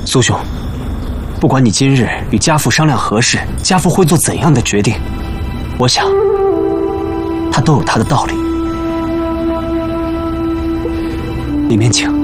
苏兄，不管你今日与家父商量何事，家父会做怎样的决定，我想他都有他的道理。里面请。